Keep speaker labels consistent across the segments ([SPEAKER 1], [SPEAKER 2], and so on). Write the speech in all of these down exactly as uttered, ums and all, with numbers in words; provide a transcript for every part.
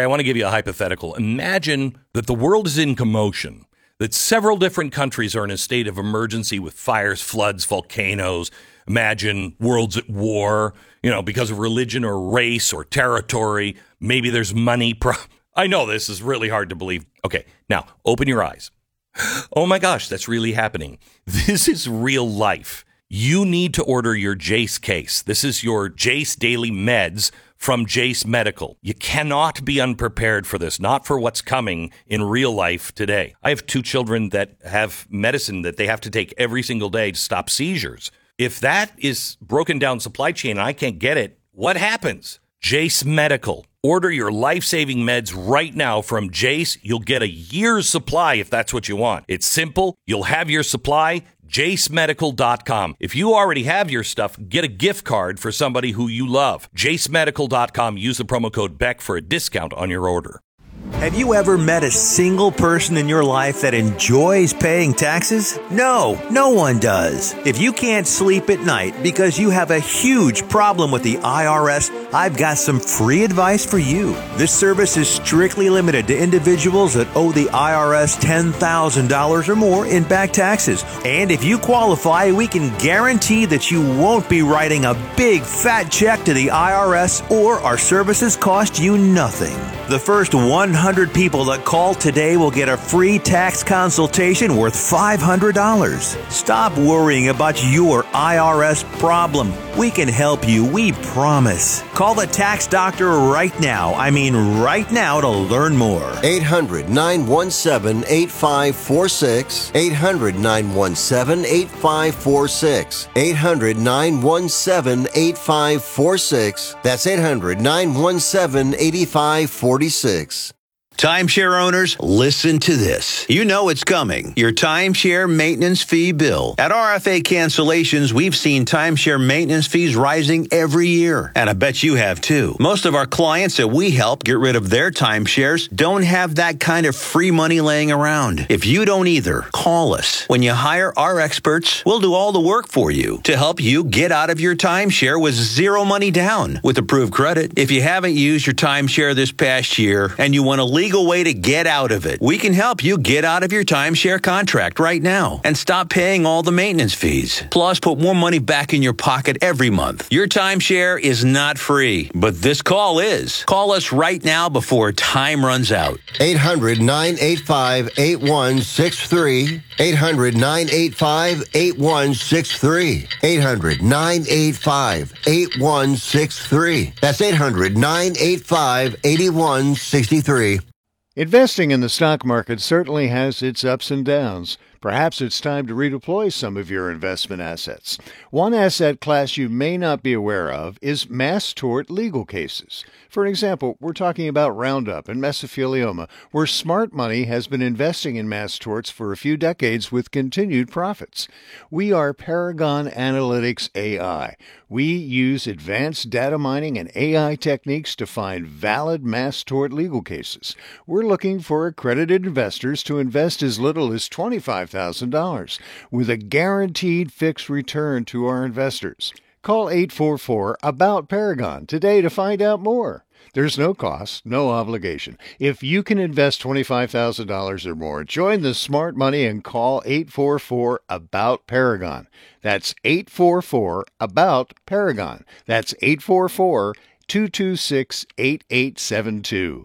[SPEAKER 1] Okay, I want to give you a hypothetical. Imagine that the world is in commotion, that several different countries are in a state of emergency with fires, floods, volcanoes. Imagine worlds at war, you know, because of religion or race or territory. Maybe there's money. Pro- I know this is really hard to believe. Okay, now open your eyes. Oh my gosh, that's really happening. This is real life. You need to order your Jace case. This is your Jace Daily Meds from Jace Medical. You cannot be unprepared for this, not for what's coming in real life today. I have two children that have medicine that they have to take every single day to stop seizures. If that is broken down supply chain and I can't get it, what happens? Jace Medical. Order your life-saving meds right now from Jace. You'll get a year's supply if that's what you want. It's simple. You'll have your supply. jace medical dot com. If you already have your stuff, get a gift card for somebody who you love. jace medical dot com. Use the promo code Beck for a discount on your order.
[SPEAKER 2] Have you ever met a single person in your life that enjoys paying taxes? No, no one does. If you can't sleep at night because you have a huge problem with the I R S, I've got some free advice for you. This service is strictly limited to individuals that owe the I R S ten thousand dollars or more in back taxes. And if you qualify, we can guarantee that you won't be writing a big fat check to the I R S, or our services cost you nothing. The first one hundred people that call today will get a free tax consultation worth five hundred dollars. Stop worrying about your I R S problem. We can help you, we promise. Call the tax doctor right now. I mean right now to learn more.
[SPEAKER 3] eight hundred, nine one seven, eight five four six. eight hundred, nine one seven, eight five four six. eight hundred, nine one seven, eight five four six. That's eight hundred, nine one seven, eight five four six.
[SPEAKER 4] Timeshare owners, listen to this. You know it's coming. Your timeshare maintenance fee bill. At R F A Cancellations, we've seen timeshare maintenance fees rising every year. And I bet you have too. Most of our clients that we help get rid of their timeshares don't have that kind of free money laying around. If you don't either, call us. When you hire our experts, we'll do all the work for you to help you get out of your timeshare with zero money down with approved credit. If you haven't used your timeshare this past year and you want to legal way to get out of it, we can help you get out of your timeshare contract right now and stop paying all the maintenance fees. Plus, put more money back in your pocket every month. Your timeshare is not free, but this call is. Call us right now before time runs out.
[SPEAKER 3] eight hundred, nine eight five, eight one six three. eight hundred, nine eight five, eight one six three. eight hundred, nine eight five, eight one six three. That's eight hundred, nine eight five, eight one six three.
[SPEAKER 5] Investing in the stock market certainly has its ups and downs. Perhaps it's time to redeploy some of your investment assets. One asset class you may not be aware of is mass tort legal cases. For example, we're talking about Roundup and mesothelioma, where smart money has been investing in mass torts for a few decades with continued profits. We are Paragon Analytics A I. We use advanced data mining and A I techniques to find valid mass tort legal cases. We're looking for accredited investors to invest as little as twenty-five thousand dollars with a guaranteed fixed return to our investors. Call eight four four, A B O U T, Paragon today to find out more. There's no cost, no obligation. If you can invest twenty-five thousand dollars or more, join the smart money and call eight four four, A B O U T, Paragon. That's eight four four, A B O U T, Paragon. That's eight four four, two two six, eight eight seven two.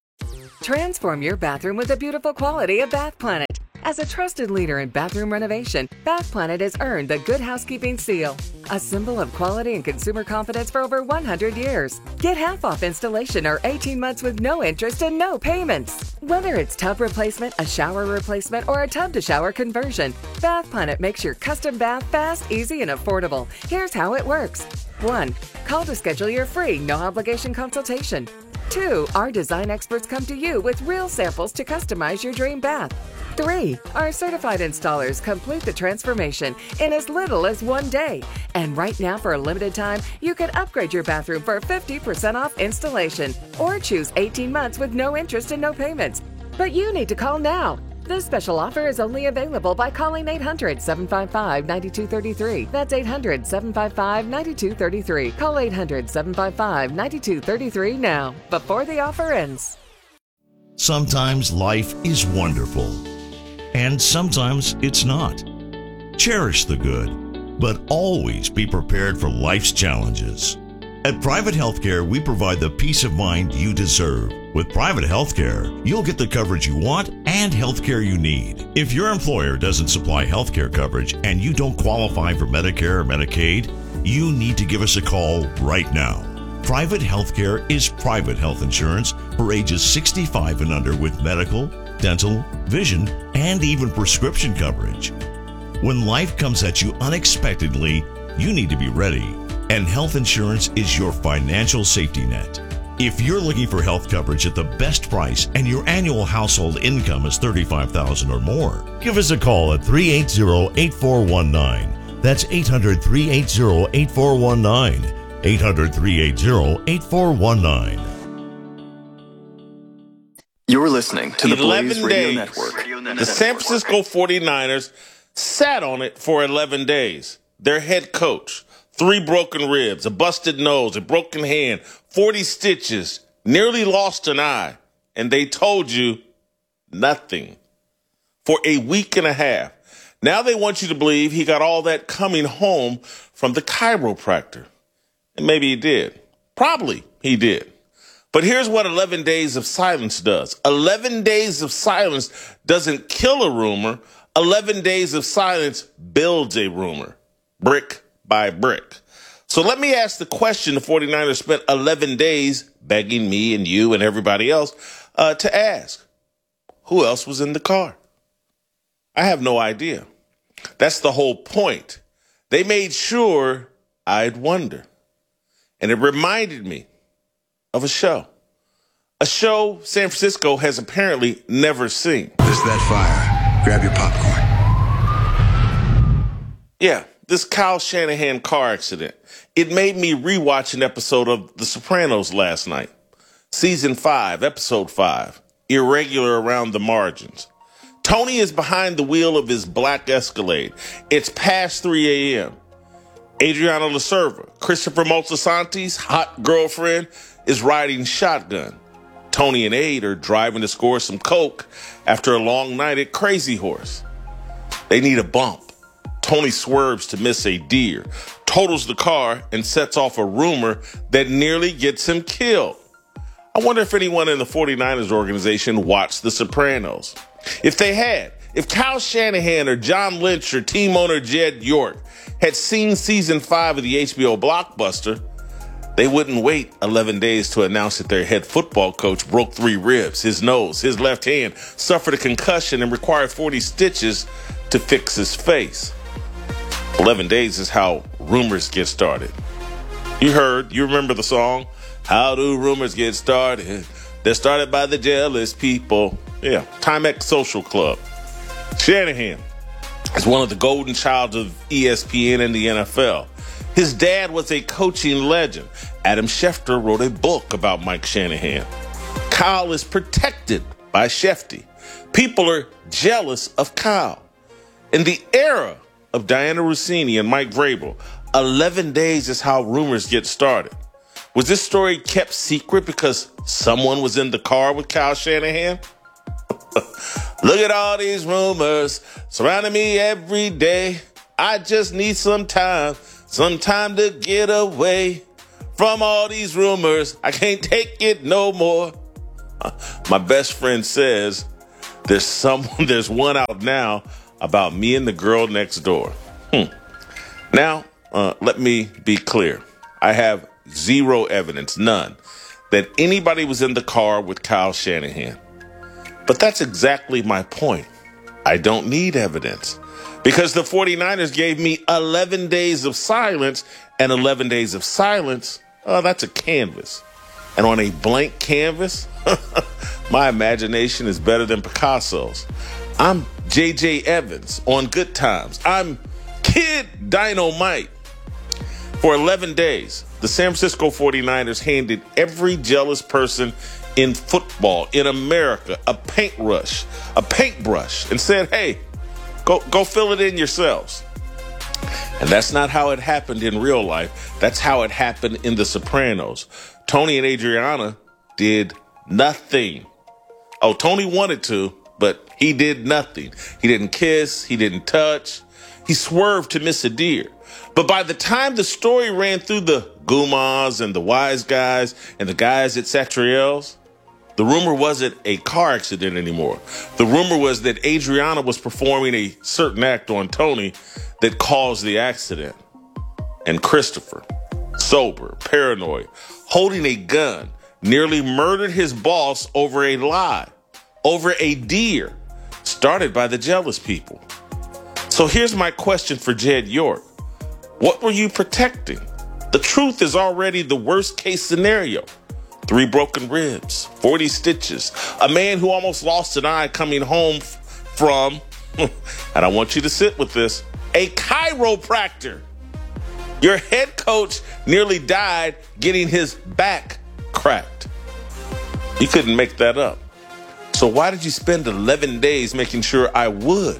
[SPEAKER 6] Transform your bathroom with the beautiful quality of Bath Planet. As a trusted leader in bathroom renovation, Bath Planet has earned the Good Housekeeping seal, a symbol of quality and consumer confidence for over one hundred years. Get half off installation or eighteen months with no interest and no payments. Whether it's tub replacement, a shower replacement, or a tub-to-shower conversion, Bath Planet makes your custom bath fast, easy, and affordable. Here's how it works. one. Call to schedule your free, no-obligation consultation. two. Our design experts come to you with real samples to customize your dream bath. three. Our certified installers complete the transformation in as little as one day. And right now, for a limited time, you can upgrade your bathroom for fifty percent off installation or choose eighteen months with no interest and no payments. But you need to call now. This special offer is only available by calling eight hundred, seven five five, nine two three three. That's eight hundred, seven five five, nine two three three. Call eight hundred, seven five five, nine two three three now, before the offer ends.
[SPEAKER 7] Sometimes life is wonderful, and sometimes it's not. Cherish the good, but always be prepared for life's challenges. At Private Healthcare, we provide the peace of mind you deserve. With Private Healthcare, you'll get the coverage you want and healthcare you need. If your employer doesn't supply healthcare coverage and you don't qualify for Medicare or Medicaid, you need to give us a call right now. Private Healthcare is private health insurance for ages sixty-five and under with medical, dental, vision, and even prescription coverage. When life comes at you unexpectedly, you need to be ready, and health insurance is your financial safety net. If you're looking for health coverage at the best price and your annual household income is thirty-five thousand dollars or more, give us a call at three eight zero, eight four one nine. That's eight hundred, three eight zero, eight four one nine. eight hundred, three eight zero, eight four one nine.
[SPEAKER 8] You're listening to the Blaze Radio
[SPEAKER 9] days.
[SPEAKER 8] Network.
[SPEAKER 9] The San Francisco forty-niners sat on it for eleven days. Their head coach, three broken ribs, a busted nose, a broken hand, forty stitches, nearly lost an eye, and they told you nothing for a week and a half. Now they want you to believe he got all that coming home from the chiropractor. And maybe he did. Probably he did. But here's what eleven days of silence does. eleven days of silence doesn't kill a rumor. eleven days of silence builds a rumor, brick by brick. So let me ask the question the forty-niners spent eleven days begging me and you and everybody else uh, to ask. Who else was in the car? I have no idea. That's the whole point. They made sure I'd wonder. And it reminded me of a show. A show San Francisco has apparently never seen.
[SPEAKER 10] There's that fire. Grab your popcorn.
[SPEAKER 9] Yeah, this Kyle Shanahan car accident. It made me rewatch an episode of The Sopranos last night. Season five, episode five. Irregular around the margins. Tony is behind the wheel of his black Escalade. It's past three a.m. Adriana Lacerva, Christopher Moltisanti's hot girlfriend, is riding shotgun. Tony and Aid are driving to score some coke after a long night at Crazy Horse. They need a bump. Tony swerves to miss a deer, totals the car, and sets off a rumor that nearly gets him killed. I wonder if anyone in the forty-niners organization watched The Sopranos. If they had, if Kyle Shanahan or John Lynch or team owner Jed York had seen season five of the H B O blockbuster, they wouldn't wait eleven days to announce that their head football coach broke three ribs, his nose, his left hand, suffered a concussion, and required forty stitches to fix his face. eleven days is how rumors get started. You heard, you remember the song, How Do Rumors Get Started? They're started by the jealous people. Yeah, Timex Social Club. Shanahan is one of the golden childs of E S P N and the N F L. His dad was a coaching legend. Adam Schefter wrote a book about Mike Shanahan. Kyle is protected by Shefty. People are jealous of Kyle. In the era of Diana Rossini and Mike Vrabel, eleven days is how rumors get started. Was this story kept secret because someone was in the car with Kyle Shanahan? Look at all these rumors surrounding me every day. I just need some time, some time to get away from all these rumors. I can't take it no more. My best friend says there's someone, there's one out now about me and the girl next door. Hmm. Now, uh, let me be clear. I have zero evidence, none, that anybody was in the car with Kyle Shanahan. But that's exactly my point. I don't need evidence because the forty-niners gave me eleven days of silence, and eleven days of silence, oh, that's a canvas. And on a blank canvas, my imagination is better than Picasso's. I'm J J Evans on Good Times. I'm Kid Dynamite. For eleven days, the San Francisco forty-niners handed every jealous person in football, in America, a paintbrush, a paintbrush, and said, hey, go, go fill it in yourselves. And that's not how it happened in real life. That's how it happened in The Sopranos. Tony and Adriana did nothing. Oh, Tony wanted to, but he did nothing. He didn't kiss. He didn't touch. He swerved to miss a deer. But by the time the story ran through the Gumas and the Wise Guys and the guys at Satriel's, the rumor wasn't a car accident anymore. The rumor was that Adriana was performing a certain act on Tony that caused the accident. And Christopher, sober, paranoid, holding a gun, nearly murdered his boss over a lie, over a deer, started by the jealous people. So here's my question for Jed York. What were you protecting? The truth is already the worst case scenario. Three broken ribs, forty stitches, a man who almost lost an eye coming home from, and I want you to sit with this, a chiropractor. Your head coach nearly died getting his back cracked. You couldn't make that up. So why did you spend eleven days making sure I would?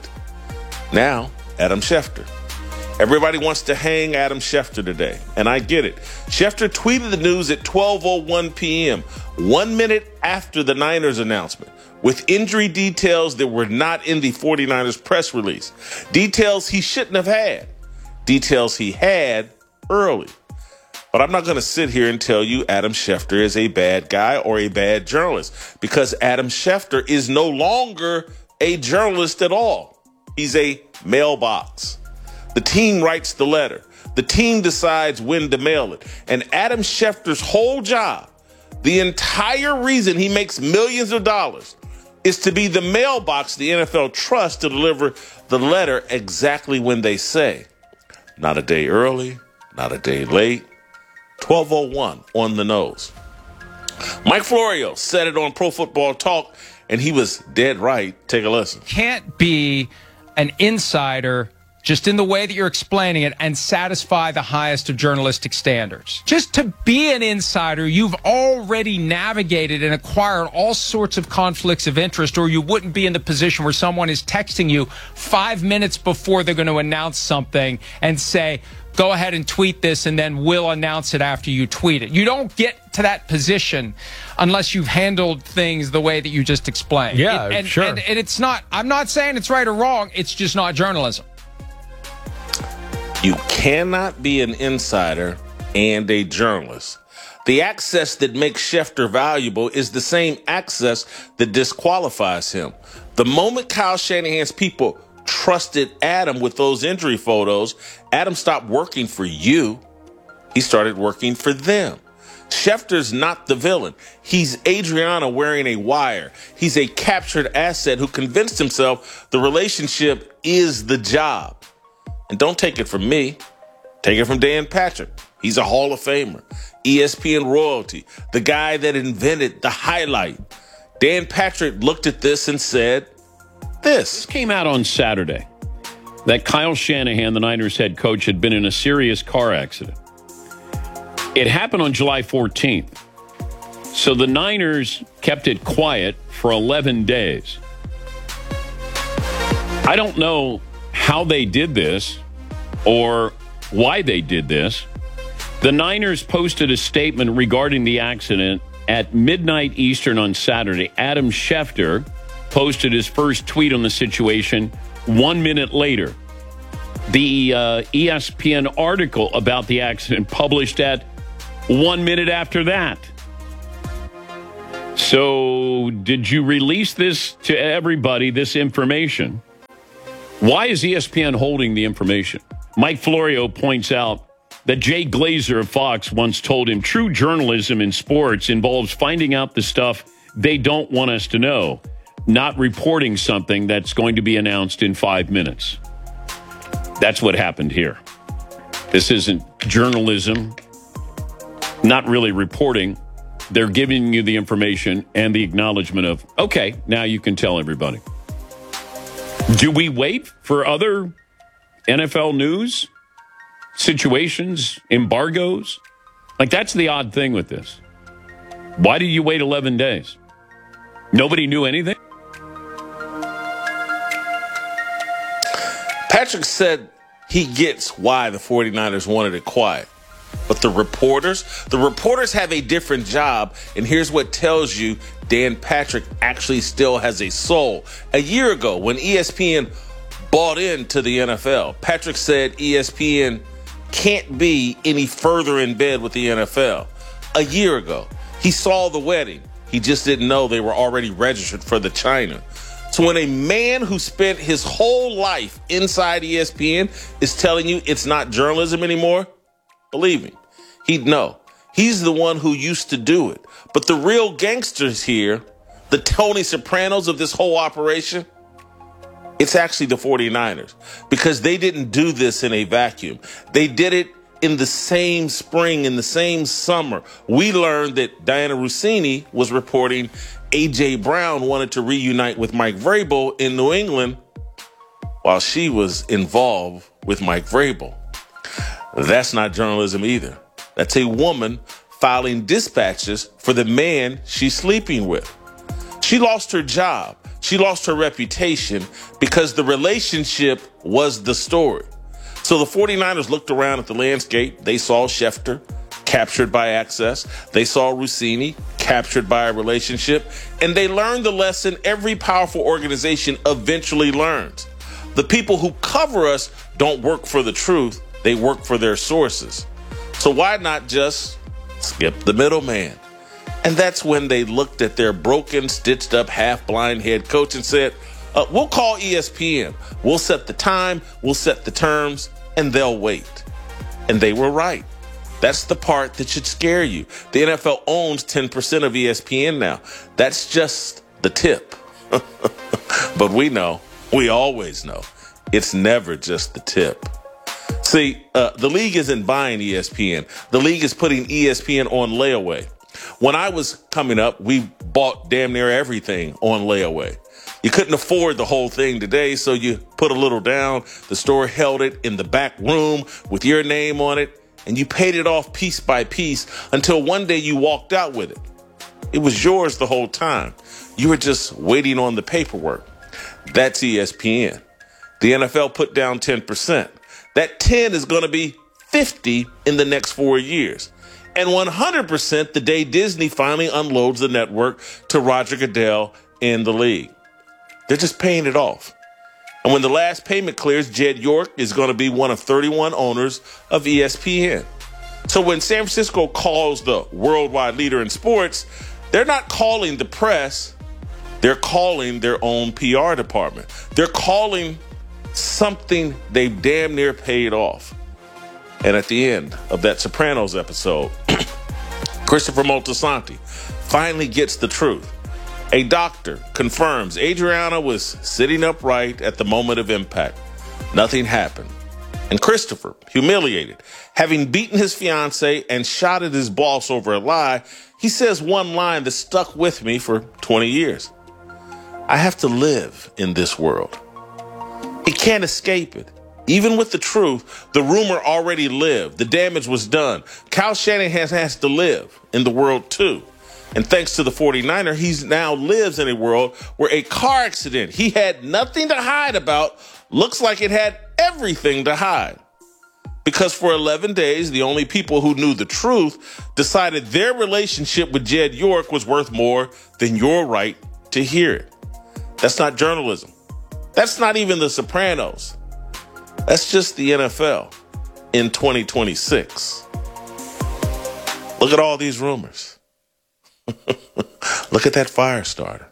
[SPEAKER 9] Now, Adam Schefter. Everybody wants to hang Adam Schefter today, and I get it. Schefter tweeted the news at twelve oh one p.m., one minute after the Niners announcement, with injury details that were not in the 49ers press release. Details he shouldn't have had. Details he had early. But I'm not going to sit here and tell you Adam Schefter is a bad guy or a bad journalist, because Adam Schefter is no longer a journalist at all. He's a mailbox. The team writes the letter. The team decides when to mail it. And Adam Schefter's whole job, the entire reason he makes millions of dollars, is to be the mailbox the N F L trusts to deliver the letter exactly when they say. Not a day early, not a day late. twelve oh one on the nose. Mike Florio said it on Pro Football Talk, and he was dead right. Take a listen.
[SPEAKER 11] Can't be an insider just in the way that you're explaining it and satisfy the highest of journalistic standards. Just to be an insider, you've already navigated and acquired all sorts of conflicts of interest, or you wouldn't be in the position where someone is texting you five minutes before they're going to announce something and say, go ahead and tweet this, and then we'll announce it after you tweet it. You don't get to that position unless you've handled things the way that you just explained.
[SPEAKER 12] Yeah,
[SPEAKER 11] it, and,
[SPEAKER 12] sure.
[SPEAKER 11] And, and it's not, I'm not saying it's right or wrong. It's just not journalism.
[SPEAKER 9] You cannot be an insider and a journalist. The access that makes Schefter valuable is the same access that disqualifies him. The moment Kyle Shanahan's people trusted Adam with those injury photos, Adam stopped working for you. He started working for them. Schefter's not the villain. He's Adriana wearing a wire. He's a captured asset who convinced himself the relationship is the job. And don't take it from me. Take it from Dan Patrick. He's a Hall of Famer. E S P N royalty. The guy that invented the highlight. Dan Patrick looked at this and said this.
[SPEAKER 13] This came out on Saturday that Kyle Shanahan, the Niners head coach, had been in a serious car accident. It happened on July fourteenth. So the Niners kept it quiet for eleven days. I don't know how they did this or why they did this. The Niners posted a statement regarding the accident at midnight Eastern on Saturday. Adam Schefter posted his first tweet on the situation one minute later. The uh, E S P N article about the accident published at one minute after that. So did you release this to everybody, this information? Why is E S P N holding the information? Mike Florio points out that Jay Glazer of Fox once told him true journalism in sports involves finding out the stuff they don't want us to know, not reporting something that's going to be announced in five minutes. That's what happened here. This isn't journalism, not really reporting. They're giving you the information and the acknowledgement of, okay, now you can tell everybody. Do we wait for other N F L news, situations, embargoes? Like, that's the odd thing with this. Why did you wait eleven days? Nobody knew anything?
[SPEAKER 9] Patrick said he gets why the 49ers wanted it quiet. But the reporters, the reporters have a different job. And here's what tells you Dan Patrick actually still has a soul. A year ago, when E S P N bought into the N F L, Patrick said E S P N can't be any further in bed with the N F L. A year ago, he saw the wedding. He just didn't know they were already registered for the China. So when a man who spent his whole life inside E S P N is telling you it's not journalism anymore, believe me, he'd know. He's the one who used to do it. But the real gangsters here, the Tony Sopranos of this whole operation, it's actually the forty-niners, because they didn't do this in a vacuum. They did it in the same spring, in the same summer. We learned that Diana Russini was reporting A J Brown wanted to reunite with Mike Vrabel in New England while she was involved with Mike Vrabel. That's not journalism either. That's a woman filing dispatches for the man she's sleeping with. She lost her job. She lost her reputation because the relationship was the story. So the forty-niners looked around at the landscape. They saw Schefter captured by access. They saw Russini captured by a relationship. And they learned the lesson every powerful organization eventually learns. The people who cover us don't work for the truth. They work for their sources. So why not just skip the middleman? And that's when they looked at their broken, stitched up, half-blind head coach and said, uh, we'll call E S P N. We'll set the time. We'll set the terms. And they'll wait. And they were right. That's the part that should scare you. The N F L owns ten percent of E S P N now. That's just the tip. But we know, we always know, it's never just the tip. See, uh, the league isn't buying E S P N. The league is putting E S P N on layaway. When I was coming up, we bought damn near everything on layaway. You couldn't afford the whole thing today, so you put a little down. The store held it in the back room with your name on it, and you paid it off piece by piece until one day you walked out with it. It was yours the whole time. You were just waiting on the paperwork. That's E S P N. The N F L put down ten percent. That ten is going to be fifty in the next four years. And one hundred percent the day Disney finally unloads the network to Roger Goodell and the league. They're just paying it off. And when the last payment clears, Jed York is going to be one of thirty-one owners of E S P N. So when San Francisco calls the worldwide leader in sports, they're not calling the press. They're calling their own P R department. They're calling something they've damn near paid off. And at the end of that Sopranos episode, Christopher Moltisanti finally gets the truth. A doctor confirms Adriana was sitting upright at the moment of impact. Nothing happened. And Christopher, humiliated, having beaten his fiancée and shot at his boss over a lie, he says one line that stuck with me for twenty years. I have to live in this world. It can't escape it. Even with the truth, the rumor already lived. The damage was done. Kyle Shanahan has to live in the world too. And thanks to the forty-niner, he now lives in a world where a car accident he had nothing to hide about looks like it had everything to hide. Because for eleven days, the only people who knew the truth decided their relationship with Jed York was worth more than your right to hear it. That's not journalism. That's not even the Sopranos. That's just the N F L in twenty twenty-six. Look at all these rumors. Look at that fire starter.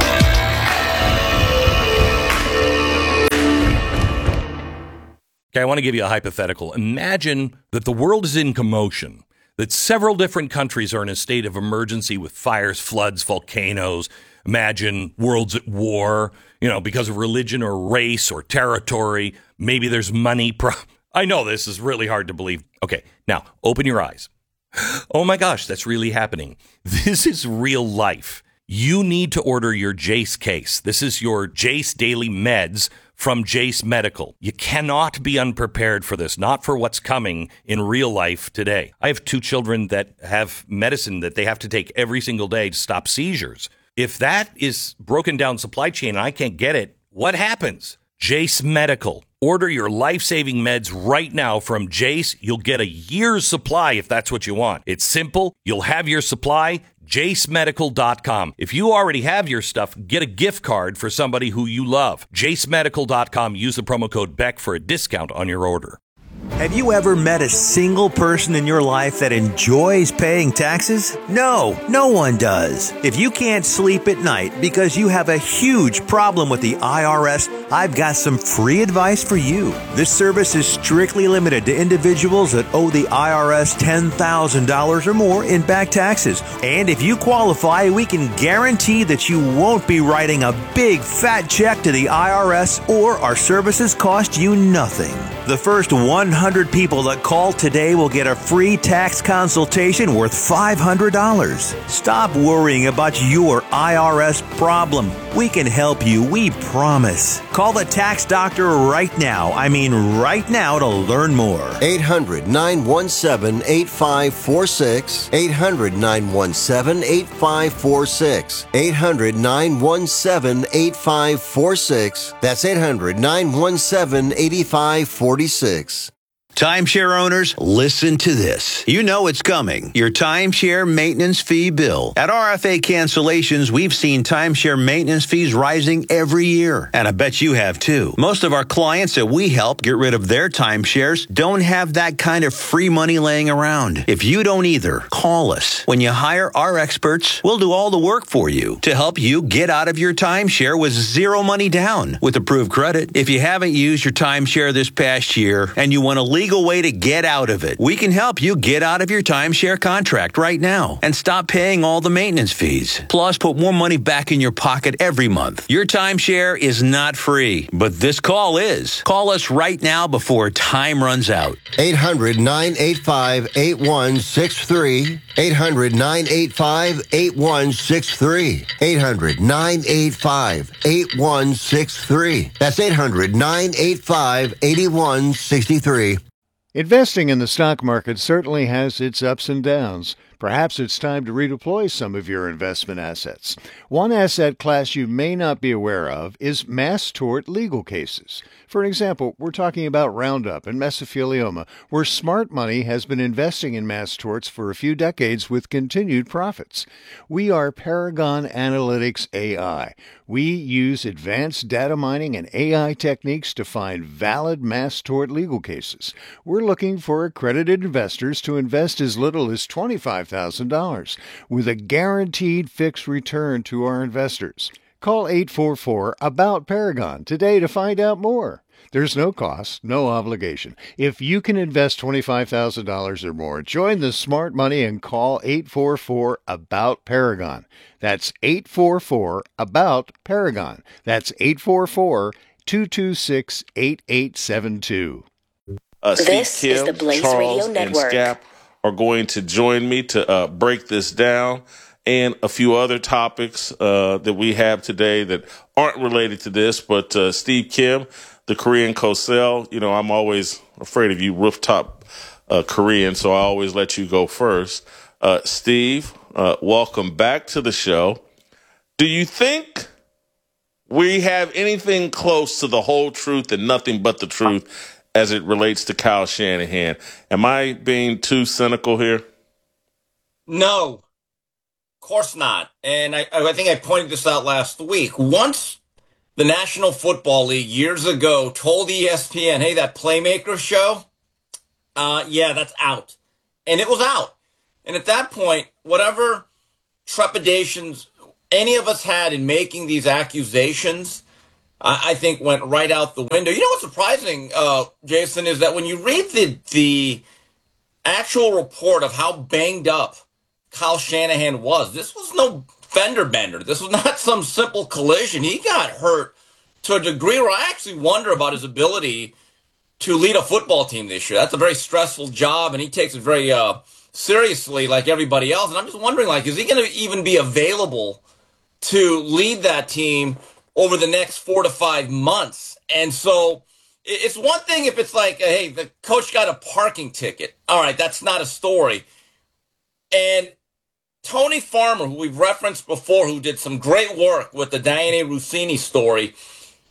[SPEAKER 1] Okay, I want to give you a hypothetical. Imagine that the world is in commotion, that several different countries are in a state of emergency with fires, floods, volcanoes. Imagine worlds at war, you know, because of religion or race or territory. Maybe there's money. Pro- I know this is really hard to believe. Okay, now open your eyes. Oh my gosh, that's really happening. This is real life. You need to order your Jace case. This is your Jace Daily Meds from Jace Medical. You cannot be unprepared for this, not for what's coming in real life today. I have two children that have medicine that they have to take every single day to stop seizures. If that is broken down supply chain and I can't get it, what happens? Jace Medical. Order your life-saving meds right now from Jace. You'll get a year's supply if that's what you want. It's simple. You'll have your supply. Jace Medical dot com. If you already have your stuff, get a gift card for somebody who you love. Jace Medical dot com. Use the promo code Beck for a discount on your order.
[SPEAKER 2] Have you ever met a single person in your life that enjoys paying taxes? No, no one does. If you can't sleep at night because you have a huge problem with the I R S, I've got some free advice for you. This service is strictly limited to individuals that owe the I R S ten thousand dollars or more in back taxes. And if you qualify, we can guarantee that you won't be writing a big fat check to the I R S, or our services cost you nothing. The first one hundred people that call today will get a free tax consultation worth five hundred dollars. Stop worrying about your I R S problem. We can help you, we promise. Call the tax doctor right now. I mean right now to learn more.
[SPEAKER 3] eight hundred, nine one seven, eight five four six. eight hundred, nine one seven, eight five four six. eight hundred, nine one seven, eight five four six. That's eight hundred, nine one seven, eight five four six.
[SPEAKER 4] Timeshare owners, listen to this. You know it's coming. Your timeshare maintenance fee bill. At R F A Cancellations, we've seen timeshare maintenance fees rising every year. And I bet you have too. Most of our clients that we help get rid of their timeshares don't have that kind of free money laying around. If you don't either, call us. When you hire our experts, we'll do all the work for you to help you get out of your timeshare with zero money down with approved credit. If you haven't used your timeshare this past year and you want to leave way to get out of it, we can help you get out of your timeshare contract right now and stop paying all the maintenance fees. Plus, put more money back in your pocket every month. Your timeshare is not free, but this call is. Call us right now before time runs out.
[SPEAKER 3] eight hundred, nine eight five, eight one six three. eight hundred, nine eight five, eight one six three. eight hundred, nine eight five, eight one six three. That's eight hundred, nine eight five, eight one six three.
[SPEAKER 5] Investing in the stock market certainly has its ups and downs. Perhaps it's time to redeploy some of your investment assets. One asset class you may not be aware of is mass tort legal cases. For example, we're talking about Roundup and mesothelioma, where smart money has been investing in mass torts for a few decades with continued profits. We are Paragon Analytics A I. We use advanced data mining and A I techniques to find valid mass tort legal cases. We're looking for accredited investors to invest as little as twenty-five thousand dollars with a guaranteed fixed return to our investors. Call eight four four, ABOUT Paragon today to find out more. There's no cost, no obligation. If you can invest twenty-five thousand dollars or more, join the smart money and call eight four four, ABOUT Paragon. That's eight four four, ABOUT Paragon. That's eight four four, two two six, eight eight seven two.
[SPEAKER 9] Uh, this Kim, is the Blaze Charles, Radio Network. And Scap are going to join me to uh, break this down, and a few other topics uh, that we have today that aren't related to this. But uh, Steve Kim, the Korean Cosell, you know, I'm always afraid of you rooftop uh, Korean, so I always let you go first. Uh, Steve, uh, welcome back to the show. Do you think we have anything close to the whole truth and nothing but the truth as it relates to Kyle Shanahan? Am I being too cynical here?
[SPEAKER 12] No. Of course not. And I, I think I pointed this out last week. Once the National Football League years ago told E S P N, hey, that Playmaker show, uh, yeah, that's out. And it was out. And at that point, whatever trepidations any of us had in making these accusations, I, I think went right out the window. You know what's surprising, uh, Jason, is that when you read the the actual report of how banged up Kyle Shanahan was, this was no fender bender. This was not some simple collision. He got hurt to a degree where I actually wonder about his ability to lead a football team this year. That's a very stressful job, and he takes it very uh, seriously like everybody else. And I'm just wondering, like, is he going to even be available to lead that team over the next four to five months? And so it's one thing if it's like, hey, the coach got a parking ticket. All right, that's not a story. And Tony Farmer, who we've referenced before, who did some great work with the Diane Rossini story,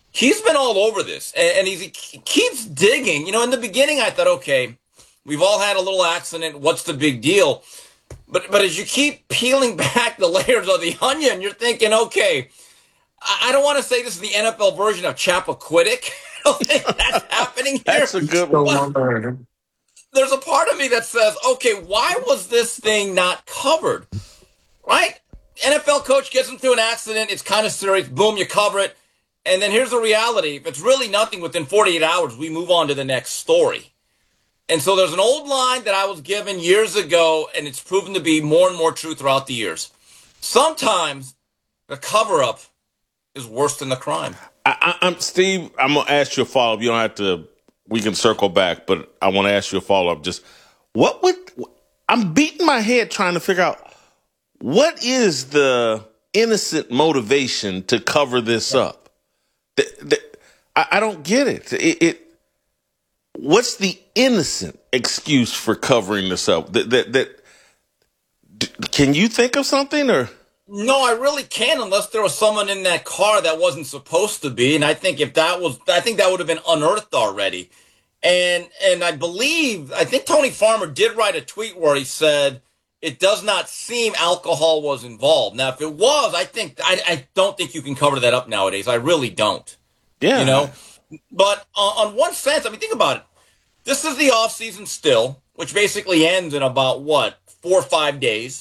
[SPEAKER 12] he's been all over this, and, and he's, he keeps digging. You know, in the beginning, I thought, okay, we've all had a little accident. What's the big deal? But but as you keep peeling back the layers of the onion, you're thinking, okay, I, I don't want to say this is the N F L version of Chappaquiddick. I don't think that's happening here.
[SPEAKER 9] That's a good one.
[SPEAKER 12] There's a part of me that says, okay, why was this thing not covered? Right? N F L coach gets into an accident. It's kind of serious. Boom, you cover it. And then here's the reality. If it's really nothing within forty-eight hours, we move on to the next story. And so there's an old line that I was given years ago, and it's proven to be more and more true throughout the years. Sometimes the cover-up is worse than the crime.
[SPEAKER 9] I, I, I'm Steve, I'm going to ask you a follow-up. You don't have to, we can circle back, but I want to ask you a follow-up. Just what would, I'm beating my head trying to figure out, what is the innocent motivation to cover this up? The, the, I, I don't get it. It, it. What's the innocent excuse for covering this up? That, that, that d- can you think of something or?
[SPEAKER 12] No, I really can't, unless there was someone in that car that wasn't supposed to be. And I think if that was, I think that would have been unearthed already. And and I believe, I think Tony Farmer did write a tweet where he said, it does not seem alcohol was involved. Now, if it was, I think, I, I don't think you can cover that up nowadays. I really don't.
[SPEAKER 9] Yeah.
[SPEAKER 12] You know? But uh, on one sense, I mean, think about it. This is the off season still, which basically ends in about, what, four or five days.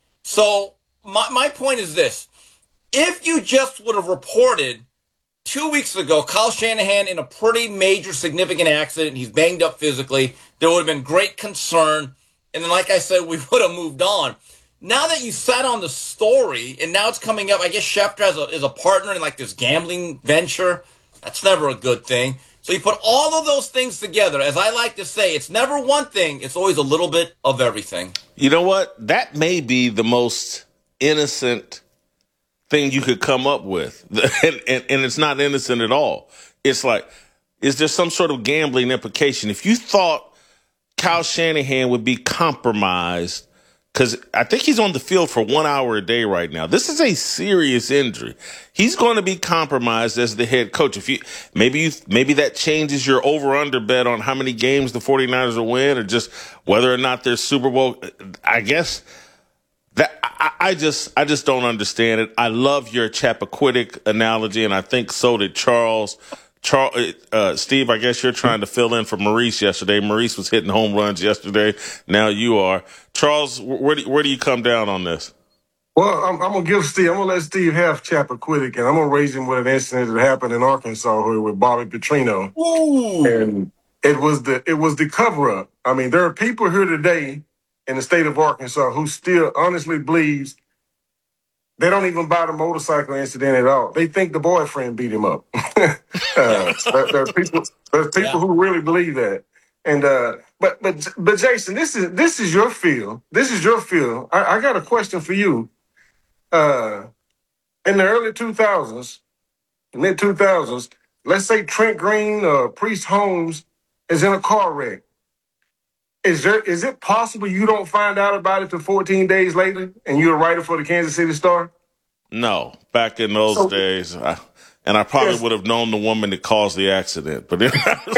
[SPEAKER 12] So my, my point is this. If you just would have reported two weeks ago, Kyle Shanahan in a pretty major significant accident, he's banged up physically, there would have been great concern. And then, like I said, we would have moved on. Now that you sat on the story, and now it's coming up, I guess Schefter has a, is a partner in like this gambling venture. That's never a good thing. So you put all of those things together. As I like to say, it's never one thing. It's always a little bit of everything.
[SPEAKER 9] You know what? That may be the most innocent thing you could come up with. And, and, and it's not innocent at all. It's like, is there some sort of gambling implication? If you thought Kyle Shanahan would be compromised, because I think he's on the field for one hour a day right now. This is a serious injury. He's going to be compromised as the head coach. If you maybe you maybe that changes your over-under bet on how many games the 49ers will win, or just whether or not they're Super Bowl. I guess that I, I just I just don't understand it. I love your Chappaquiddick analogy, and I think so did Charles. Charles, uh, Steve, I guess you're trying to fill in for Maurice yesterday. Maurice was hitting home runs yesterday. Now you are. Charles, where do, where do you come down on this?
[SPEAKER 14] Well, I'm, I'm going to give Steve, I'm going to let Steve have Chappaquiddick, and I'm going to raise him with an incident that happened in Arkansas here with Bobby Petrino.
[SPEAKER 12] Ooh.
[SPEAKER 14] And it was the it was the cover-up. I mean, there are people here today in the state of Arkansas who still honestly believes they don't even buy the motorcycle incident at all. They think the boyfriend beat him up. uh, there, there are people, there's people yeah. who really believe that. And uh, but but but Jason, this is this is your field. This is your field. I, I got a question for you. Uh, in the early two thousands, mid two thousands, let's say Trent Green or Priest Holmes is in a car wreck. Is there is it possible you don't find out about it till fourteen days later, and you're a writer for the Kansas City Star?
[SPEAKER 9] No, back in those so, days, I, and I probably yes. would have known the woman that caused the accident. But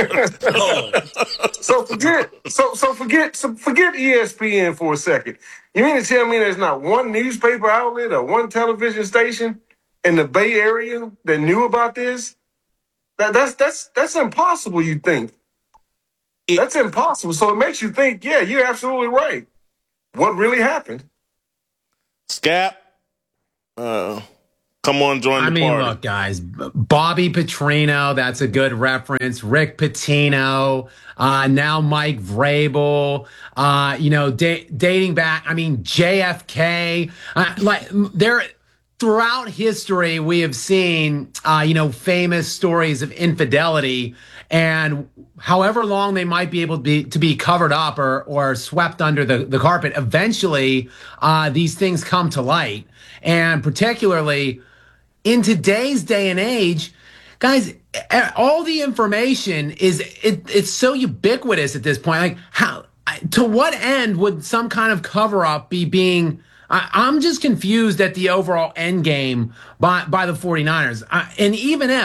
[SPEAKER 14] so forget, so so forget, so forget E S P N for a second. You mean to tell me there's not one newspaper outlet or one television station in the Bay Area that knew about this? That that's that's that's impossible. You think? It, that's impossible. So it makes you think, yeah, you're absolutely right. What really happened?
[SPEAKER 9] Scap, uh, come on, join the
[SPEAKER 15] I mean,
[SPEAKER 9] party.
[SPEAKER 15] look, guys, Bobby Petrino, that's a good reference. Rick Pitino, uh, now Mike Vrabel, uh, you know, da- dating back, I mean, J F K. Uh, like, there, throughout history, we have seen, uh, you know, famous stories of infidelity. And however long they might be able to be to be covered up or or swept under the, the carpet, eventually uh, these things come to light. And particularly in today's day and age, guys, all the information is it, it's so ubiquitous at this point. Like, how to what end would some kind of cover up be being? I, I'm just confused at the overall end game by by the 49ers. I, and even if,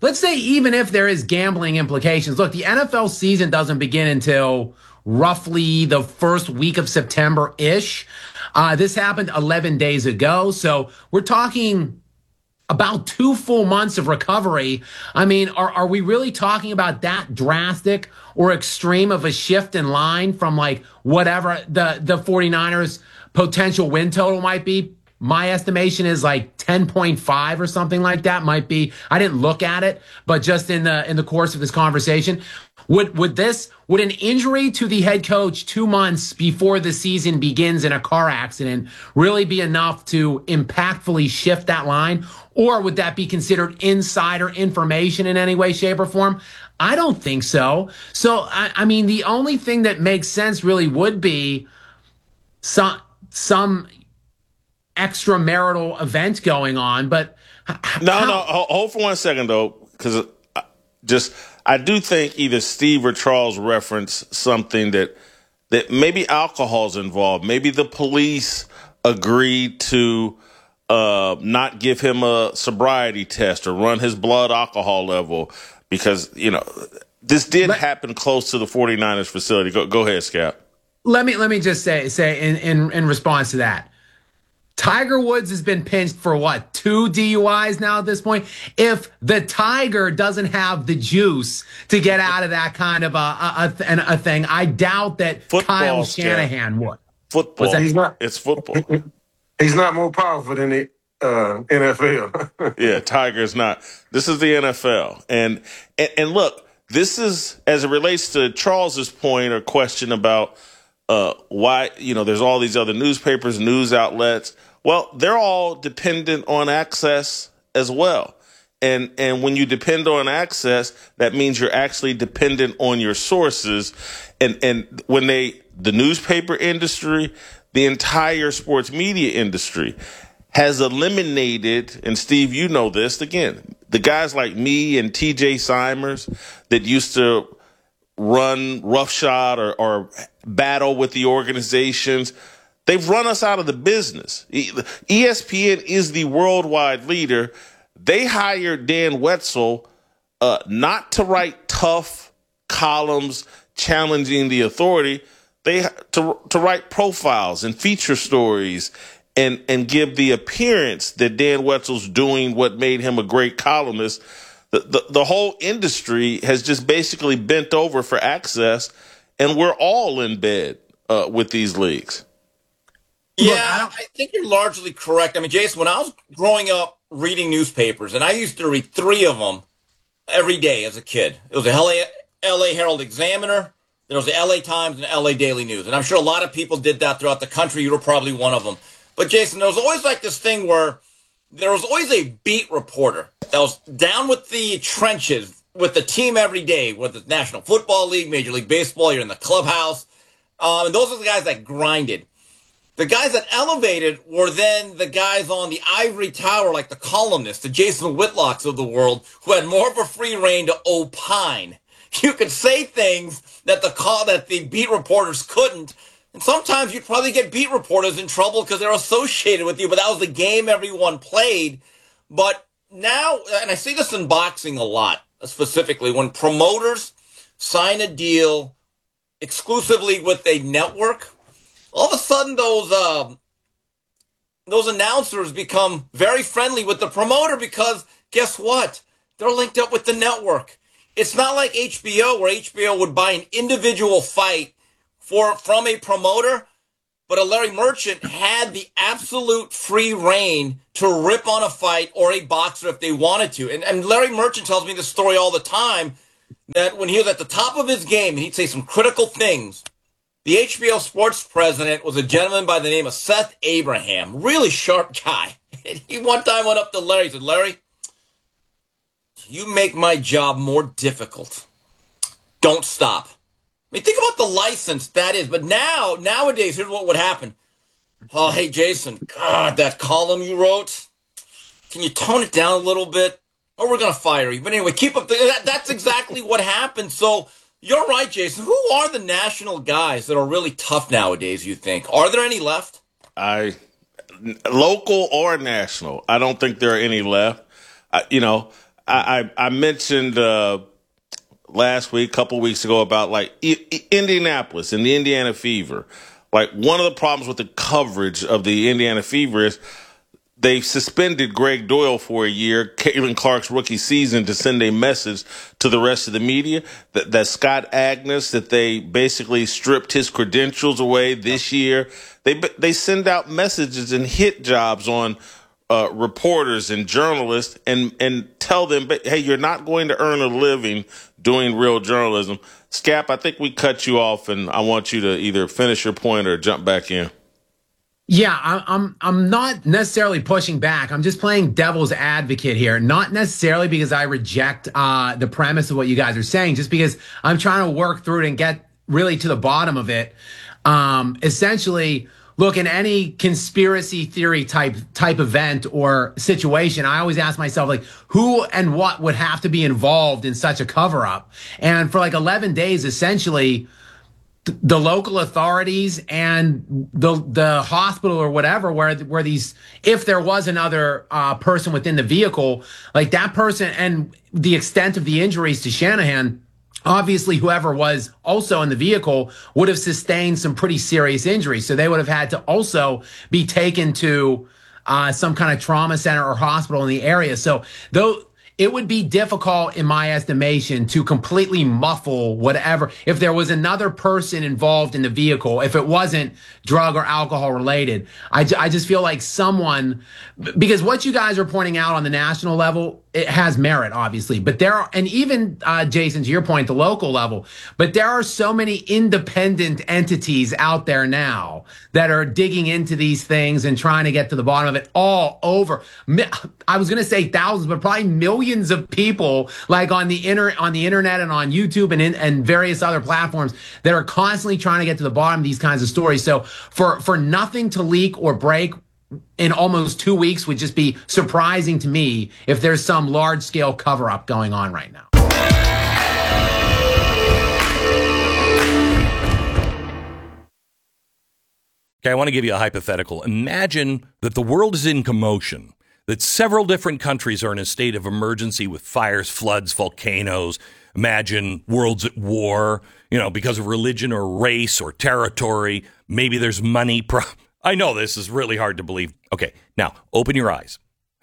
[SPEAKER 15] let's say even if there is gambling implications, look, the N F L season doesn't begin until roughly the first week of September-ish. Uh, this happened eleven days ago. So we're talking about two full months of recovery. I mean, are, are we really talking about that drastic or extreme of a shift in line from like whatever the, the 49ers potential win total might be? My estimation is like ten point five or something like that might be. I didn't look at it, but just in the in the course of this conversation, would would this would an injury to the head coach two months before the season begins in a car accident really be enough to impactfully shift that line? Or would that be considered insider information in any way, shape, or form? I don't think so. So, I, I mean, the only thing that makes sense really would be some some extramarital event going on. But
[SPEAKER 9] no, how- no, hold for one second though, because just I do think either Steve or Charles referenced something that that maybe alcohol's involved. Maybe the police agreed to uh, not give him a sobriety test or run his blood alcohol level because, you know, this did but, happen close to the 49ers facility. Go, go ahead, Scott.
[SPEAKER 15] Let me let me just say say in, in, in response to that. Tiger Woods has been pinched for what, two D U Is now at this point? If the Tiger doesn't have the juice to get out of that kind of a a, a, a thing, I doubt that football, Kyle Shanahan would.
[SPEAKER 9] Football.
[SPEAKER 14] He's not,
[SPEAKER 9] it's football.
[SPEAKER 14] He's not more powerful than the uh, N F L.
[SPEAKER 9] Yeah, Tiger's not. This is the N F L. And, and and look, this is, as it relates to Charles's point or question about uh, why, you know, there's all these other newspapers, news outlets. Well, they're all dependent on access as well. And and when you depend on access, that means you're actually dependent on your sources. And and when they, the newspaper industry, the entire sports media industry has eliminated, and Steve, you know this, again, the guys like me and T J Simers that used to run roughshod or, or battle with the organizations, they've run us out of the business. E S P N is the worldwide leader. They hired Dan Wetzel uh, not to write tough columns challenging the authority, they to to write profiles and feature stories and and give the appearance that Dan Wetzel's doing what made him a great columnist. The, the, the whole industry has just basically bent over for access, and we're all in bed uh, with these leagues.
[SPEAKER 12] Yeah, I, I think you're largely correct. I mean, Jason, when I was growing up reading newspapers, and I used to read three of them every day as a kid. It was the L A, L A Herald Examiner, there was the L A Times, and the L A Daily News. And I'm sure a lot of people did that throughout the country. You were probably one of them. But, Jason, there was always like this thing where there was always a beat reporter that was down with the trenches with the team every day, whether it's National Football League, Major League Baseball, you're in the clubhouse. Um, and those are the guys that grinded. The guys that elevated were then the guys on the ivory tower, like the columnists, the Jason Whitlocks of the world, who had more of a free reign to opine. You could say things that the call that the beat reporters couldn't. And sometimes you'd probably get beat reporters in trouble because they're associated with you, but that was the game everyone played. But now, and I see this in boxing a lot, specifically, when promoters sign a deal exclusively with a network, all of a sudden those uh, those announcers become very friendly with the promoter because guess what? They're linked up with the network. It's not like H B O where H B O would buy an individual fight for from a promoter, but a Larry Merchant had the absolute free reign to rip on a fight or a boxer if they wanted to. And, and Larry Merchant tells me this story all the time, that when he was at the top of his game, he'd say some critical things. The H B O sports president was a gentleman by the name of Seth Abraham, really sharp guy. And he one time went up to Larry and said, Larry, you make my job more difficult. Don't stop. I mean, think about the license that is. But now, nowadays, here's what would happen. Oh, hey, Jason, God, that column you wrote, can you tone it down a little bit? Or we're going to fire you. But anyway, keep up. The, that, that's exactly what happened. So you're right, Jason. Who are the national guys that are really tough nowadays, you think? Are there any left?
[SPEAKER 9] I, local or national, I don't think there are any left. I, you know, I, I, I mentioned uh, last week, a couple weeks ago, about like I- I- Indianapolis and the Indiana Fever. Like, one of the problems with the coverage of the Indiana Fever is they suspended Greg Doyle for a year, Caitlin Clark's rookie season, to send a message to the rest of the media that, that Scott Agnes, that they basically stripped his credentials away this year. They they send out messages and hit jobs on uh, reporters and journalists and, and tell them, hey, you're not going to earn a living doing real journalism. Scap, I think we cut you off, and I want you to either finish your point or jump back in.
[SPEAKER 15] Yeah, I'm I'm not necessarily pushing back. I'm just playing devil's advocate here. Not necessarily because I reject uh, the premise of what you guys are saying, just because I'm trying to work through it and get really to the bottom of it. Um, essentially, look, in any conspiracy theory type type event or situation, I always ask myself, like, who and what would have to be involved in such a cover-up? And for like eleven days, essentially, the local authorities and the the hospital or whatever, where where these, if there was another uh, person within the vehicle, like that person and the extent of the injuries to Shanahan, obviously whoever was also in the vehicle would have sustained some pretty serious injuries. So they would have had to also be taken to uh, some kind of trauma center or hospital in the area. So though, it would be difficult, in my estimation, to completely muffle whatever. If there was another person involved in the vehicle, if it wasn't drug or alcohol related, I, I just feel like someone, because what you guys are pointing out on the national level, it has merit, obviously. But there are, and even, uh, Jason, to your point, the local level, but there are so many independent entities out there now that are digging into these things and trying to get to the bottom of it all over. I was going to say thousands, but probably millions of people, like on the inter on the internet and on YouTube and in, and various other platforms, that are constantly trying to get to the bottom of these kinds of stories. So for for nothing to leak or break in almost two weeks would just be surprising to me if there's some large scale cover up going on right now.
[SPEAKER 1] Okay, I want to give you a hypothetical. Imagine that the world is in commotion, that several different countries are in a state of emergency with fires, floods, volcanoes. Imagine worlds at war, you know, because of religion or race or territory. Maybe there's money. Pro- I know this is really hard to believe. Okay, now open your eyes.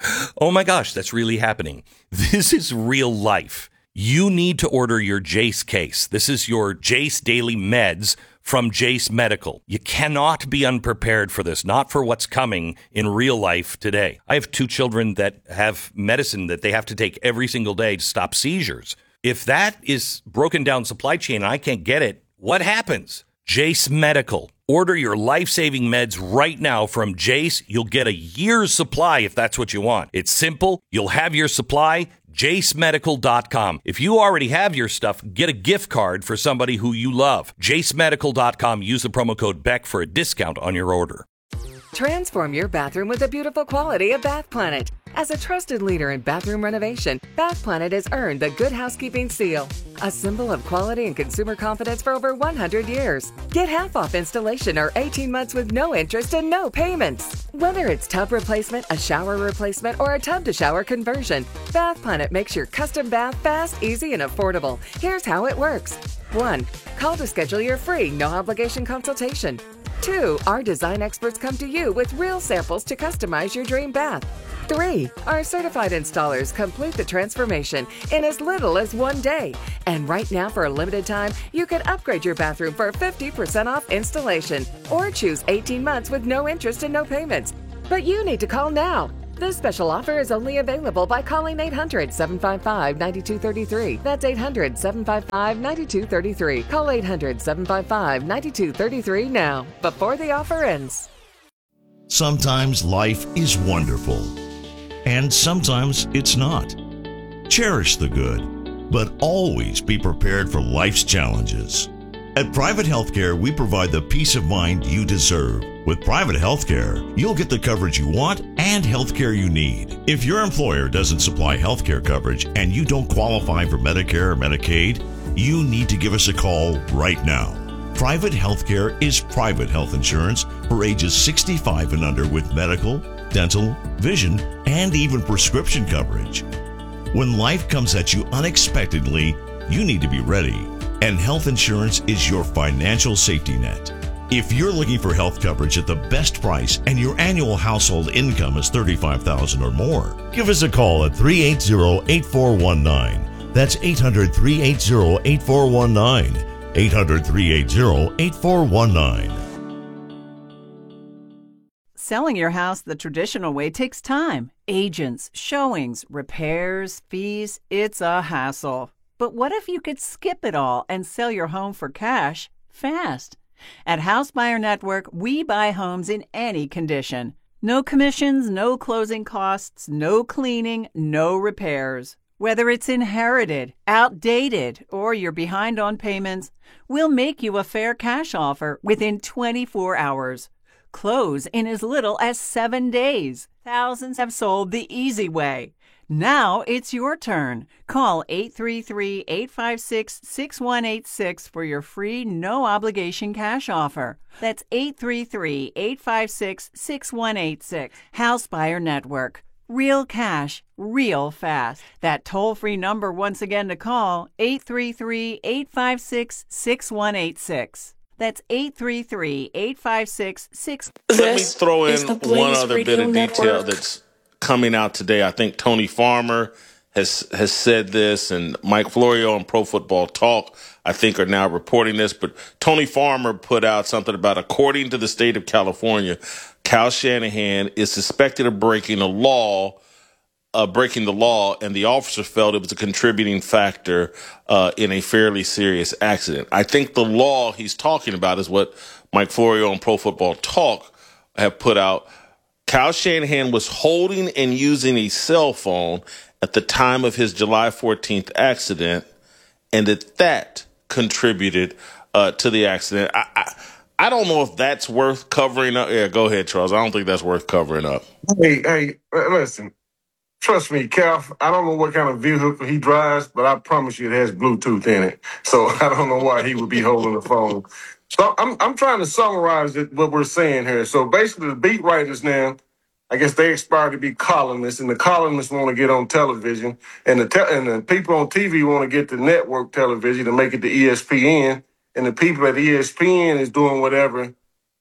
[SPEAKER 1] Oh my gosh, that's really happening. This is real life. You need to order your Jace case. This is your Jace Daily Meds from Jace Medical. You cannot be unprepared for this, not for what's coming in real life today. I have two children that have medicine that they have to take every single day to stop seizures. If that is broken down supply chain and I can't get it, what happens? Jace Medical. Order your life-saving meds right now from Jace. You'll get a year's supply if that's what you want. It's simple. You'll have your supply. jace medical dot com. If you already have your stuff, get a gift card for somebody who you love. jace medical dot com. Use the promo code Beck for a discount on your order.
[SPEAKER 6] Transform your bathroom with the beautiful quality of Bath Planet. As a trusted leader in bathroom renovation, Bath Planet has earned the Good Housekeeping seal, a symbol of quality and consumer confidence for over one hundred years. Get half off installation or eighteen months with no interest and no payments. Whether it's tub replacement, a shower replacement, or a tub-to-shower conversion, Bath Planet makes your custom bath fast, easy, and affordable. Here's how it works. one. Call to schedule your free, no-obligation consultation. two. Our design experts come to you with real samples to customize your dream bath. three. Our certified installers complete the transformation in as little as one day. And right now, for a limited time, you can upgrade your bathroom for fifty percent off installation or choose eighteen months with no interest and no payments. But you need to call now. This special offer is only available by calling eight hundred, seven five five, nine two three three. That's eight hundred, seven five five, nine two three three. Call eight hundred, seven five five, nine two three three now, before the offer ends.
[SPEAKER 7] Sometimes life is wonderful, and sometimes it's not. Cherish the good, but always be prepared for life's challenges. At Private Healthcare, we provide the peace of mind you deserve. With Private Healthcare, you'll get the coverage you want and healthcare you need. If your employer doesn't supply healthcare coverage and you don't qualify for Medicare or Medicaid, you need to give us a call right now. Private Healthcare is private health insurance for ages sixty-five and under with medical, dental, vision, and even prescription coverage. When life comes at you unexpectedly, you need to be ready. And health insurance is your financial safety net. If you're looking for health coverage at the best price and your annual household income is thirty-five thousand dollars or more, give us a call at three eight zero, eight four one nine. That's eight hundred, three eight zero, eight four one nine. eight hundred, three eight zero, eight four one nine.
[SPEAKER 16] Selling your house the traditional way takes time. Agents, showings, repairs, fees. It's a hassle. But what if you could skip it all and sell your home for cash fast? At House Buyer Network, we buy homes in any condition. No commissions, no closing costs, no cleaning, no repairs. Whether it's inherited, outdated, or you're behind on payments, we'll make you a fair cash offer within twenty-four hours. Close in as little as seven days. Thousands have sold the easy way. Now it's your turn. Call eight three three, eight five six, six one eight six for your free no-obligation cash offer. That's eight three three, eight five six, six one eight six. House Buyer Network. Real cash, real fast. That toll-free number once again to call, eight three three, eight five six, six one eight six. That's eight three three, eight five six, six.
[SPEAKER 9] Let me throw in one other bit of detail that's coming out today. I think Tony Farmer has has said this, and Mike Florio on Pro Football Talk, I think, are now reporting this. But Tony Farmer put out something about, according to the state of California, Kyle Shanahan is suspected of breaking a law, uh, breaking the law, and the officer felt it was a contributing factor uh, in a fairly serious accident. I think the law he's talking about is what Mike Florio on Pro Football Talk have put out. Kyle Shanahan was holding and using a cell phone at the time of his July fourteenth accident, and that that contributed uh, to the accident. I, I I don't know if that's worth covering up. Yeah, go ahead, Charles. I don't think that's worth covering up.
[SPEAKER 14] Hey, hey, listen. Trust me, Cal, I don't know what kind of vehicle he drives, but I promise you it has Bluetooth in it. So I don't know why he would be holding the phone. So I'm I'm trying to summarize it, what we're saying here. So basically the beat writers now, I guess they aspire to be columnists, and the columnists want to get on television, and the te- and the people on T V want to get the network television to make it to E S P N, and the people at E S P N is doing whatever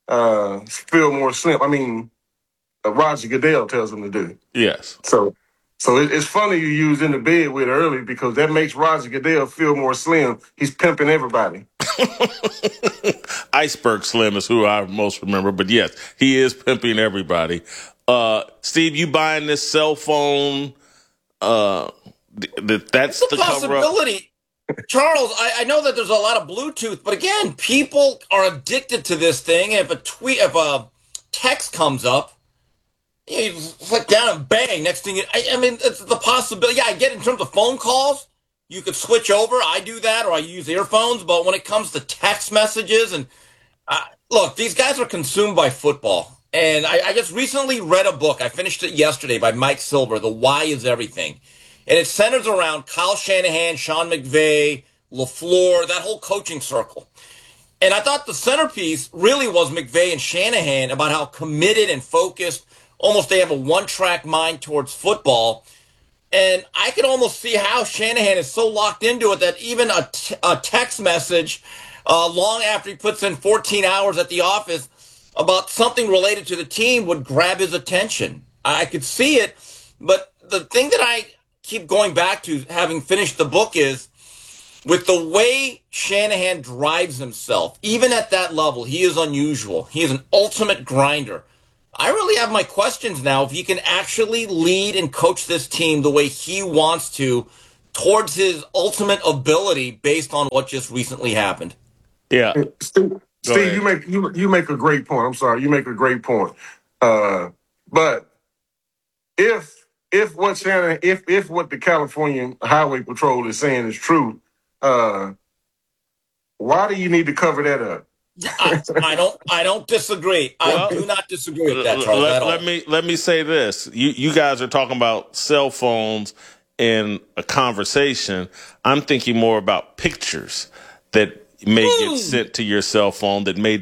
[SPEAKER 14] uh, Fillmore Slim, I mean, uh, Roger Goodell tells them to do.
[SPEAKER 9] Yes.
[SPEAKER 14] So so it, it's funny you use in the bed with early, because that makes Roger Goodell feel more slim. He's pimping everybody.
[SPEAKER 9] Iceberg Slim is who I most remember, but yes, he is pimping everybody. Uh, Steve, you buying this cell phone? Uh, th- th- that's
[SPEAKER 12] it's
[SPEAKER 9] the
[SPEAKER 12] a possibility. Charles, I, I know that there's a lot of Bluetooth, but again, people are addicted to this thing. If a tweet, if a text comes up, you click down and bang. Next thing, you, I, I mean, it's the possibility. Yeah, I get it in terms of phone calls. You could switch over. I do that, or I use earphones. But when it comes to text messages, and uh, look, these guys are consumed by football. And I, I just recently read a book. I finished it yesterday by Mike Silver, The Why is Everything. And it centers around Kyle Shanahan, Sean McVay, LaFleur, that whole coaching circle. And I thought the centerpiece really was McVay and Shanahan, about how committed and focused, almost they have a one-track mind towards football. And I could almost see how Shanahan is so locked into it that even a, t- a text message uh, long after he puts in fourteen hours at the office about something related to the team would grab his attention. I could see it, but the thing that I keep going back to, having finished the book, is with the way Shanahan drives himself, even at that level, he is unusual. He is an ultimate grinder. I really have my questions now if he can actually lead and coach this team the way he wants to, towards his ultimate ability based on what just recently happened.
[SPEAKER 9] Yeah.
[SPEAKER 14] Steve, Steve you make you you make a great point. I'm sorry, you make a great point. Uh, but if if what Shannon, if if what the California Highway Patrol is saying is true, uh, why do you need to cover that up?
[SPEAKER 12] I, I don't. I don't disagree.
[SPEAKER 9] Well,
[SPEAKER 12] I do not disagree with that, Charles.
[SPEAKER 9] Let,
[SPEAKER 12] at all.
[SPEAKER 9] let me let me say this. You you guys are talking about cell phones in a conversation. I'm thinking more about pictures that may get sent to your cell phone that may